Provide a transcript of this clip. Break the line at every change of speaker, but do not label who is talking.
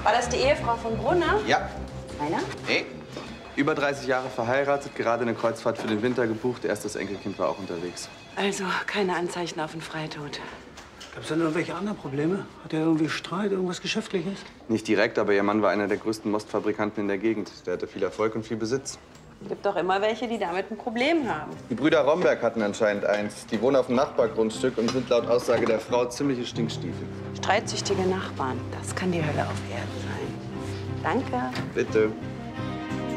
War das die Ehefrau von Brunner?
Ja.
Einer?
Nee. Über 30 Jahre verheiratet, gerade eine Kreuzfahrt für den Winter gebucht. Erstes Enkelkind war auch unterwegs.
Also keine Anzeichen auf einen Freitod.
Gab es denn irgendwelche anderen Probleme? Hat er irgendwie Streit, irgendwas Geschäftliches?
Nicht direkt, aber ihr Mann war einer der größten Mostfabrikanten in der Gegend. Der hatte viel Erfolg und viel Besitz.
Gibt doch immer welche, die damit ein Problem haben.
Die Brüder Romberg hatten anscheinend eins. Die wohnen auf dem Nachbargrundstück und sind laut Aussage der Frau ziemliche Stinkstiefel.
Streitsüchtige Nachbarn, das kann die Hölle auf Erden sein. Danke.
Bitte.